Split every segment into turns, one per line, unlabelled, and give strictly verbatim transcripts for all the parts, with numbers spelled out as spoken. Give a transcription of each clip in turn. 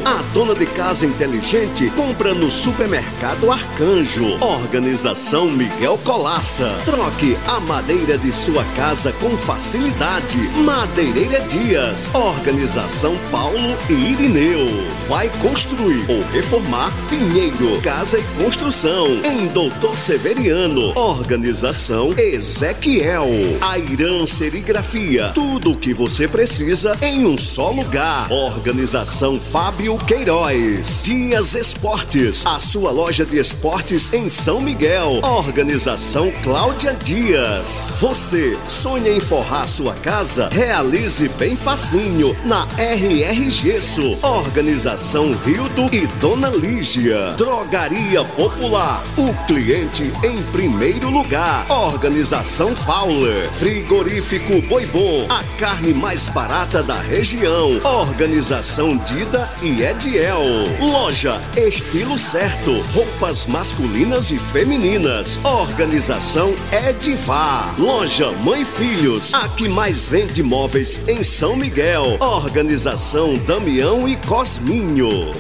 A dona de casa inteligente compra no Supermercado Arcanjo. Organização Miguel Colaça. Troque a madeira de sua casa com facilidade. Madeireira Dias. Organização Paulo e Irineu. Vai construir ou reformar? Pinheiro Casa e Construção. Em Doutor Severiano. Organização Ezequiel. Airan Serigrafia. Tudo o que você precisa em um só lugar. Organização Fábio Queiroz. Dias Esportes. A sua loja de esportes em São Miguel. Organização Cláudia Dias. Você sonha em forrar sua casa? Realize bem facinho na R R Gesso. Organização Rildo e Dona Lígia. Drogaria Popular. O cliente em primeiro lugar. Organização Fowler. Frigorífico Boi Bom. A carne mais barata da região. Organização Dida e Ediel. Loja Estilo Certo. Roupas masculinas e femininas. Organização Edivar. Loja Mãe Filhos. A que mais vende móveis em São Miguel. Organização Damião e Cosminho.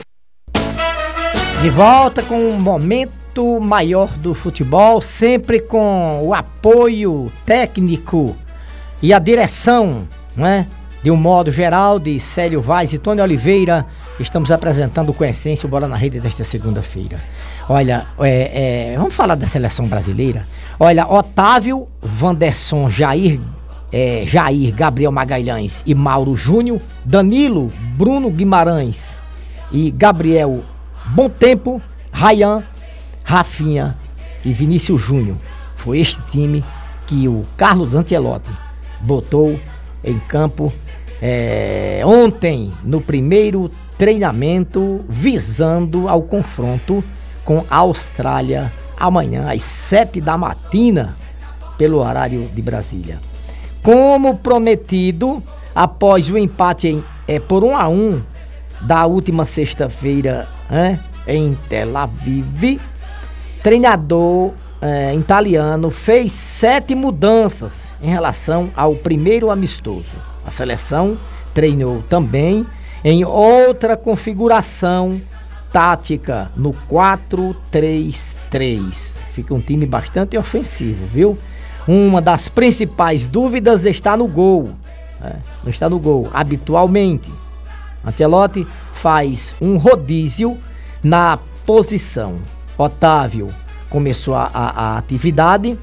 De volta com o momento maior do futebol, sempre com o apoio técnico e a direção, né, de um modo geral, de Célio Vaz e Tony Oliveira. Estamos apresentando com essência o Bola na Rede desta segunda-feira. Olha, é, é, vamos falar da seleção brasileira. Olha, Otávio, Wanderson, Jair, é, Jair, Gabriel Magalhães e Mauro Júnior, Danilo, Bruno Guimarães e Gabriel Bom Tempo, Ryan, Rafinha e Vinícius Júnior. Foi este time que o Carlos Ancelotti botou em campo é, ontem no primeiro treinamento, visando ao confronto com a Austrália amanhã às sete da matina pelo horário de Brasília. Como prometido, após o empate em, é, por um a um da última sexta-feira, é, em Tel Aviv, treinador é, italiano fez sete mudanças em relação ao primeiro amistoso. A seleção treinou também em outra configuração tática no quatro três três. Fica um time bastante ofensivo, viu? Uma das principais dúvidas está no gol. É, não está no gol. Habitualmente, Ancelotti faz um rodízio na posição. Otávio começou a, a, a atividade,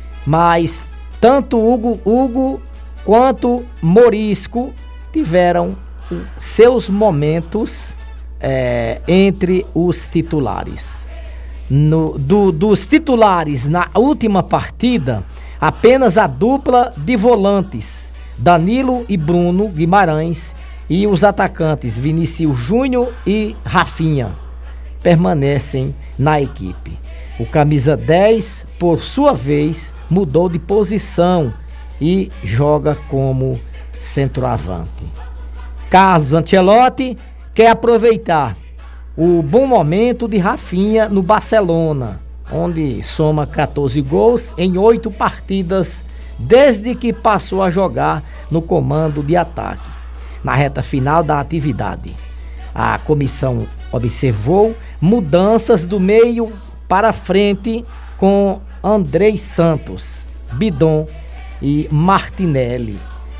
mas tanto Hugo, Hugo quanto Morisco tiveram seus momentos é, entre os titulares. No, do, dos titulares na última partida, apenas a dupla de volantes, Danilo e Bruno Guimarães, e os atacantes Vinícius Júnior e Rafinha permanecem na equipe. O camisa dez, por sua vez, mudou de posição e joga como centroavante. Carlos Ancelotti quer aproveitar o bom momento de Rafinha no Barcelona, onde soma catorze gols em oito partidas desde que passou a jogar no comando de ataque. Na reta final da atividade, a comissão observou mudanças do meio para frente com Andrei Santos, Bidon e Martinelli,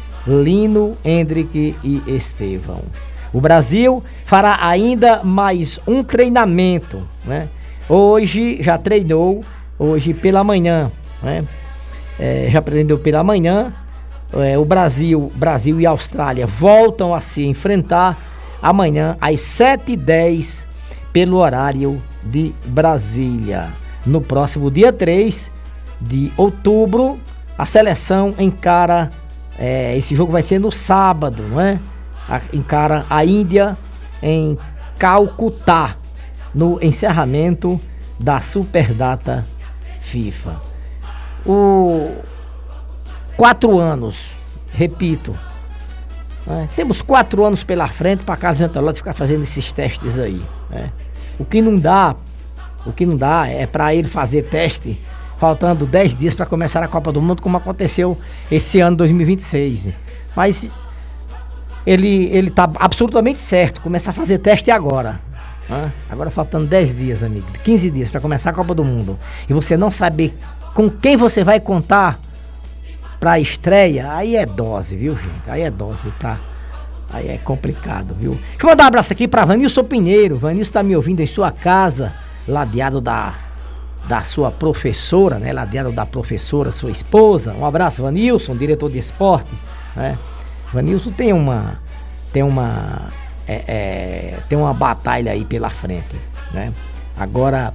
Lino, Hendrick e Estevão. O Brasil fará ainda mais um treinamento, né? Hoje já treinou, hoje pela manhã, né? É, já treinou pela manhã. É, o Brasil, Brasil e Austrália voltam a se enfrentar amanhã às sete e dez pelo horário de Brasília. No próximo dia três de outubro, a seleção encara, é, esse jogo vai ser no sábado, não é? A, encara a Índia em Calcutá, no encerramento da Superdata FIFA. O quatro anos, repito, né? Temos quatro anos pela frente para Carlos Ancelotti ficar fazendo esses testes aí, né? O que não dá, o que não dá é para ele fazer teste faltando dez dias para começar a Copa do Mundo, como aconteceu esse ano dois mil e vinte e seis. Mas ele, ele tá absolutamente certo, começar a fazer teste agora. Né? Agora faltando dez dias, amigo, quinze dias para começar a Copa do Mundo. E você não saber com quem você vai contar pra estreia, aí é dose, viu, gente? Aí é dose, tá? Aí é complicado, viu? Deixa eu mandar um abraço aqui pra Vanilson Pinheiro. Vanilson tá me ouvindo em sua casa, ladeado da, da sua professora, né? Ladeado da professora, sua esposa. Um abraço, Vanilson, diretor de esporte, né? Vanilson tem uma... Tem uma... É, é, tem uma batalha aí pela frente, né? Agora,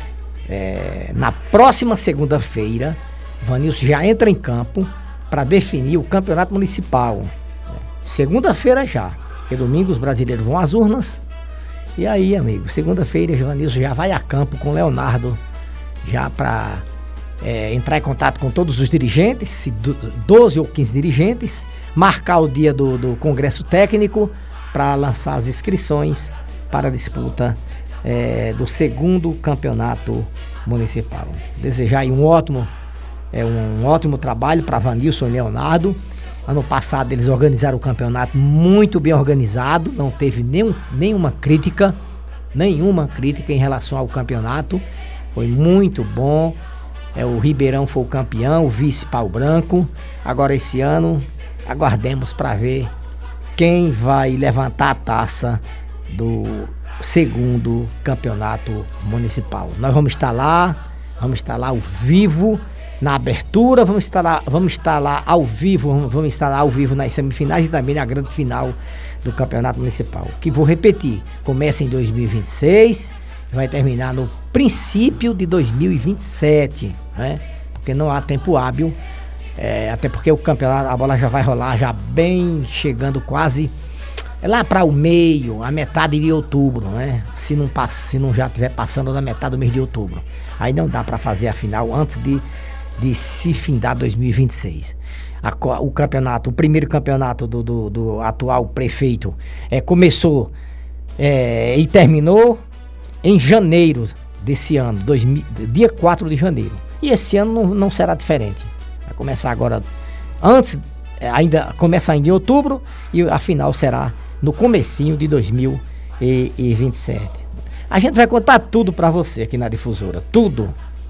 é, na próxima segunda-feira, Vanilson já entra em campo para definir o campeonato municipal. Segunda-feira já, porque domingo os brasileiros vão às urnas. E aí, amigo, segunda-feira Vanilson já vai a campo com o Leonardo, já para é, entrar em contato com todos os dirigentes, doze ou quinze dirigentes, marcar o dia do, do congresso técnico para lançar as inscrições para a disputa é, do segundo campeonato municipal. Desejar aí um ótimo, é, um ótimo trabalho para Vanilson e Leonardo. Ano passado eles organizaram o campeonato muito bem organizado, não teve nenhum, nenhuma crítica, nenhuma crítica em relação ao campeonato, foi muito bom. É, o Ribeirão foi o campeão, o vice Pau Branco. Agora esse ano aguardemos para ver quem vai levantar a taça do segundo campeonato municipal. Nós vamos estar lá, vamos estar lá ao vivo na abertura, vamos estar lá, vamos estar lá ao vivo, vamos estar lá ao vivo nas semifinais e também na grande final do campeonato municipal, que vou repetir, começa em dois mil e vinte e seis, vai terminar no princípio de dois mil e vinte e sete, né? Porque não há tempo hábil, é, até porque o campeonato, a bola já vai rolar já bem chegando quase lá para o meio, a metade de outubro, né? Se não, passa, se não já estiver passando da metade do mês de outubro, aí não dá para fazer a final antes de de se findar dois mil e vinte e seis. A, o campeonato, o primeiro campeonato do, do, do atual prefeito é, começou é, e terminou em janeiro desse ano, dois mil, dia quatro de janeiro. E esse ano não, não será diferente. Vai começar agora, antes, ainda começa ainda em outubro e a final será no comecinho de dois mil e vinte e sete. A gente vai contar tudo para você aqui na Difusora, tudo.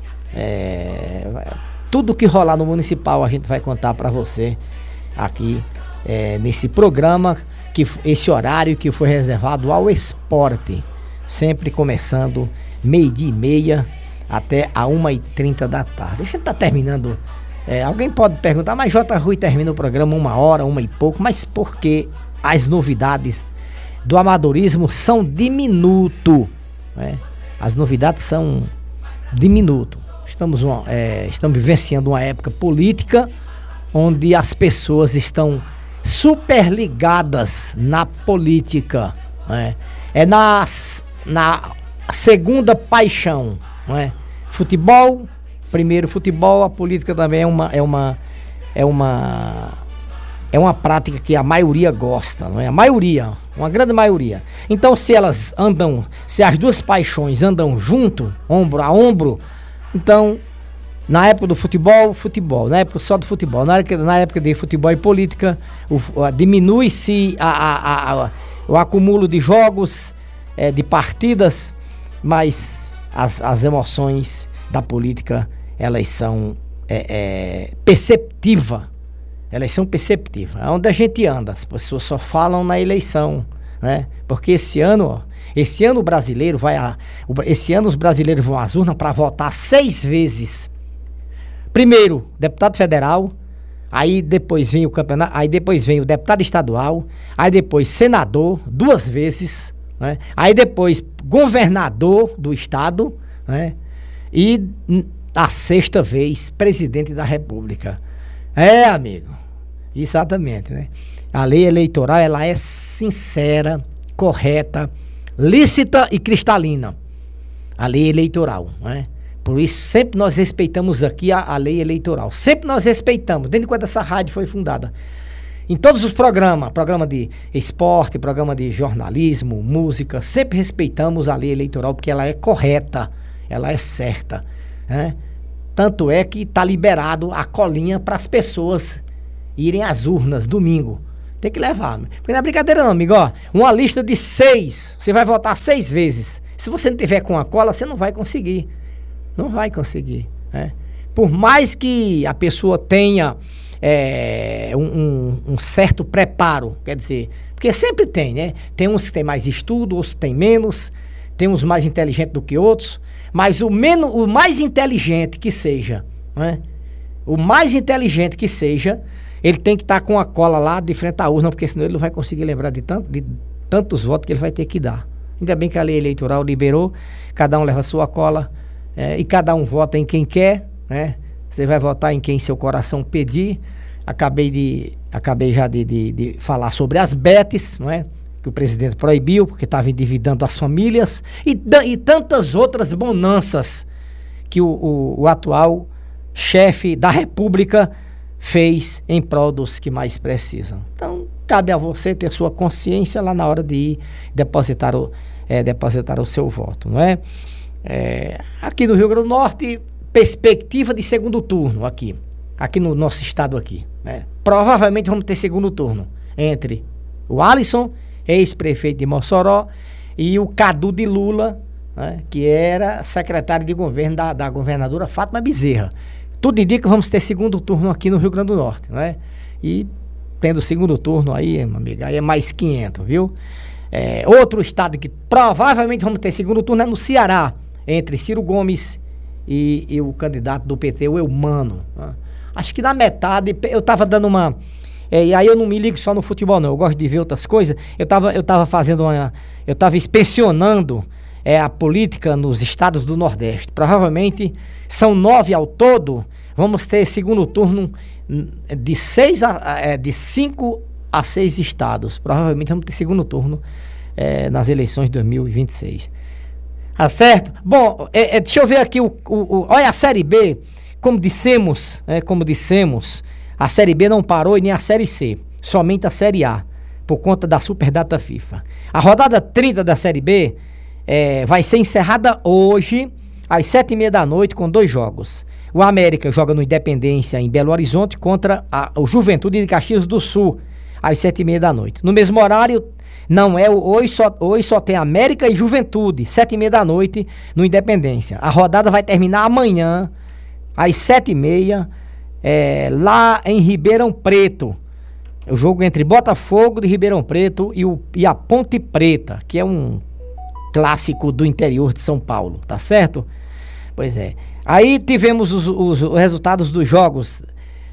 É, tudo que rolar no municipal a gente vai contar para você aqui é, nesse programa, que esse horário que foi reservado ao esporte, sempre começando meio-dia e meia até a uma e trinta da tarde. A gente tá terminando, é, alguém pode perguntar, mas J. Rui termina o programa uma hora, uma e pouco, mas porque as novidades do amadorismo são de minuto, né? As novidades são de minuto. Estamos, uma, é, estamos vivenciando uma época política onde as pessoas estão super ligadas na política, né? É na, na segunda paixão, né? Futebol, primeiro futebol, a política também é uma, é uma, é uma, é uma prática que a maioria gosta, não é? A maioria, uma grande maioria. Então, se elas andam, se as duas paixões andam junto, ombro a ombro, então, na época do futebol, futebol, na época só do futebol, na época, na época de futebol e política, diminui-se a, a, a, o acúmulo de jogos, é, de partidas, mas as, as emoções da política, elas são é, é, perceptivas, elas são perceptivas, é onde a gente anda, as pessoas só falam na eleição, né? Porque esse ano, ó, Esse ano o brasileiro vai a, esse ano os brasileiros vão às urnas para votar seis vezes. Primeiro, deputado federal, aí depois vem o campeonato, aí depois vem o deputado estadual, aí depois senador, duas vezes, né? Aí depois governador do estado, né? E a sexta vez presidente da república. É, amigo, exatamente, né? A lei eleitoral, ela é sincera, correta, lícita e cristalina, a lei eleitoral, né? Por isso sempre nós respeitamos aqui a, a lei eleitoral, sempre nós respeitamos, desde quando essa rádio foi fundada, em todos os programas, programa de esporte, programa de jornalismo, música, sempre respeitamos a lei eleitoral, porque ela é correta, ela é certa, né? Tanto é que está liberado a colinha para as pessoas irem às urnas domingo. Tem que levar. Porque não é brincadeira não, amigo. Ó, uma lista de seis, você vai votar seis vezes. Se você não tiver com a cola, você não vai conseguir. Não vai conseguir, né? Por mais que a pessoa tenha é, um, um, um certo preparo, quer dizer, porque sempre tem, né? Tem uns que tem mais estudo, outros tem menos, tem uns mais inteligentes do que outros, mas o, menos, o mais inteligente que seja, né? O mais inteligente que seja, ele tem que estar com a cola lá de frente à urna, porque senão ele não vai conseguir lembrar de, tanto, de tantos votos que ele vai ter que dar. Ainda bem que a lei eleitoral liberou, cada um leva a sua cola, é, e cada um vota em quem quer, né? Você vai votar em quem seu coração pedir. Acabei, de, acabei já de, de, de falar sobre as betes, não é? Que o presidente proibiu, porque estava endividando as famílias, e, e tantas outras bonanças que o, o, o atual chefe da República fez em prol dos que mais precisam. Então, cabe a você ter sua consciência lá na hora de ir depositar o, é, depositar o seu voto, não é? É, aqui no Rio Grande do Norte, perspectiva de segundo turno aqui, aqui no nosso estado aqui, né? Provavelmente vamos ter segundo turno entre o Alisson, ex-prefeito de Mossoró, e o Cadu de Lula, né? Que era secretário de governo da, da governadora Fátima Bezerra. Tudo indica que vamos ter segundo turno aqui no Rio Grande do Norte, né? E tendo segundo turno aí, minha amiga, aí é mais quinhentos, viu? É, outro estado que provavelmente vamos ter segundo turno é no Ceará, entre Ciro Gomes e, e o candidato do P T, o Eumano, né? Acho que na metade, eu tava dando uma... É, e aí eu não me ligo só no futebol não, eu gosto de ver outras coisas. Eu tava, eu tava fazendo uma... Eu tava inspecionando é, a política nos estados do Nordeste. Provavelmente são nove ao todo. Vamos ter segundo turno de, seis a, é, de cinco a seis estados. Provavelmente vamos ter segundo turno é, nas eleições de dois mil e vinte e seis. Tá certo? Bom, é, é, deixa eu ver aqui o, o, o... Olha a Série B, como dissemos, é, como dissemos, a Série B não parou e nem a Série C, somente a Série A, por conta da Superdata FIFA. A rodada trinta da Série B é, vai ser encerrada hoje, às sete e meia da noite, com dois jogos. O América joga no Independência, em Belo Horizonte, contra a, o Juventude de Caxias do Sul, às sete e meia da noite. No mesmo horário, não é, hoje só, hoje só tem América e Juventude, sete e meia da noite, no Independência. A rodada vai terminar amanhã, às sete e meia, é, lá em Ribeirão Preto. O jogo entre Botafogo de Ribeirão Preto e, o, e a Ponte Preta, que é um clássico do interior de São Paulo, tá certo? Pois é. Aí tivemos os, os, os resultados dos jogos.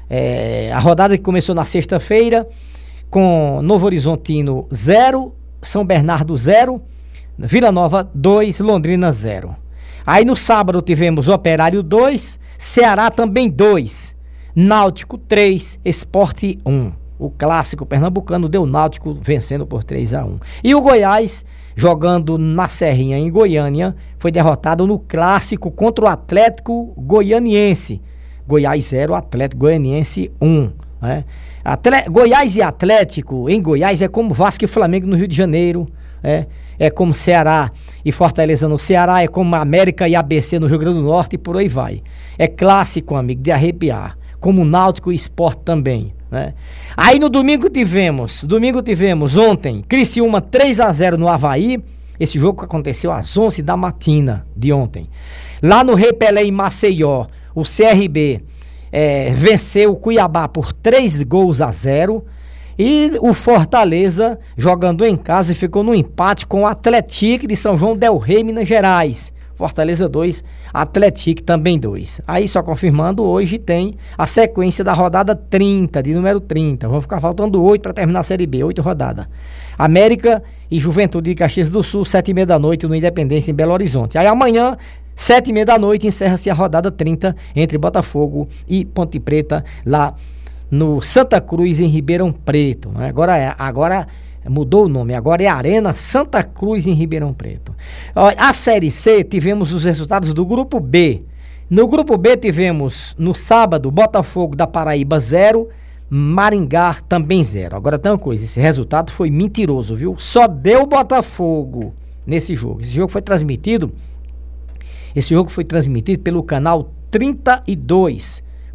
É, a rodada que começou na sexta-feira, com Novo Horizontino zero, São Bernardo zero, Vila Nova dois, Londrina zero. Aí no sábado tivemos Operário dois, Ceará também dois, Náutico três, Sport um. O clássico pernambucano deu Náutico vencendo por três a um. E o Goiás, jogando na Serrinha em Goiânia, foi derrotado no clássico contra o Atlético Goianiense. Goiás zero, Atlético Goianiense um. Né? Atle... Goiás e Atlético em Goiás é como Vasco e Flamengo no Rio de Janeiro, é, é como Ceará e Fortaleza no Ceará, é como América e A B C no Rio Grande do Norte e por aí vai. É clássico, amigo, de arrepiar, como Náutico e Sport também, né? Aí no domingo tivemos, domingo tivemos ontem, Criciúma três a zero no Avaí, esse jogo que aconteceu às onze da matina de ontem. Lá no Rei Pelé em Maceió, o C R B É, venceu o Cuiabá por três gols a zero e o Fortaleza, jogando em casa, ficou no empate com o Atlético de São João del Rei, Minas Gerais. Fortaleza dois, Atlético também dois. Aí só confirmando, hoje tem a sequência da rodada trinta, de número trinta. Vão ficar faltando oito para terminar a Série B, oito rodadas. América e Juventude de Caxias do Sul, sete e meia da noite no Independência em Belo Horizonte. Aí amanhã, sete e meia da noite, encerra-se a rodada trinta entre Botafogo e Ponte Preta, lá no Santa Cruz, em Ribeirão Preto. Né? Agora, é, agora mudou o nome, agora é Arena Santa Cruz, em Ribeirão Preto. A Série C, tivemos os resultados do Grupo B. No Grupo B tivemos, no sábado, Botafogo da Paraíba zero, Maringá também zero. Agora tem uma coisa, esse resultado foi mentiroso, viu? Só deu Botafogo nesse jogo. Esse jogo foi transmitido... Esse jogo foi transmitido pelo canal trinta e dois,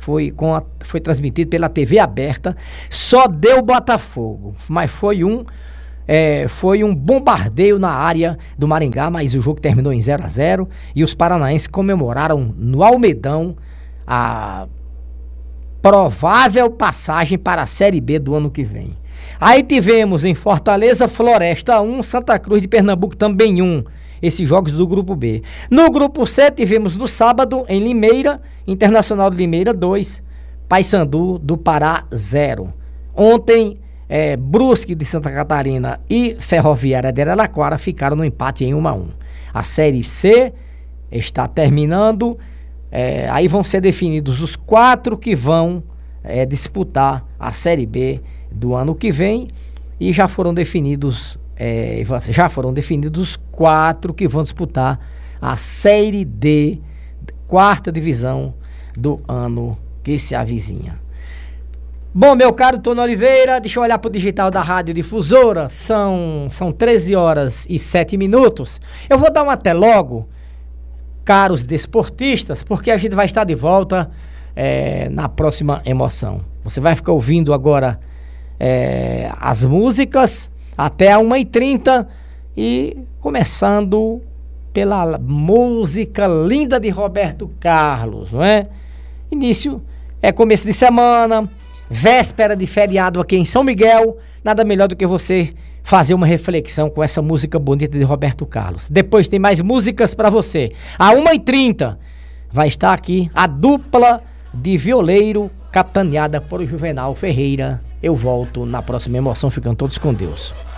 foi, com a, foi transmitido pela T V aberta, só deu Botafogo, mas foi um, é, foi um bombardeio na área do Maringá, mas o jogo terminou em zero a zero e os paranaenses comemoraram no Almedão a provável passagem para a Série B do ano que vem. Aí tivemos em Fortaleza, Floresta um, Santa Cruz de Pernambuco também um. Esses jogos do grupo B. No grupo C tivemos no sábado em Limeira, Internacional de Limeira dois, Paysandu do Pará zero. Ontem, é, Brusque de Santa Catarina e Ferroviária de Araraquara ficaram no empate em um a um. A Série C está terminando, é, aí vão ser definidos os quatro que vão é, disputar a Série B do ano que vem e já foram definidos É, já foram definidos os quatro que vão disputar a Série D, quarta divisão do ano que se avizinha. Bom, meu caro Tony Oliveira, deixa eu olhar pro digital da Rádio Difusora, são, são treze horas e sete minutos. Eu vou dar um até logo, caros desportistas, porque a gente vai estar de volta é, na próxima emoção. Você vai ficar ouvindo agora é, as músicas até a uma e trinta e começando pela música linda de Roberto Carlos, não é? Início, é começo de semana, véspera de feriado aqui em São Miguel, nada melhor do que você fazer uma reflexão com essa música bonita de Roberto Carlos. Depois tem mais músicas para você. A uma e trinta vai estar aqui a dupla de violeiro capitaneada por Juvenal Ferreira. Eu volto na próxima emoção, ficando todos com Deus.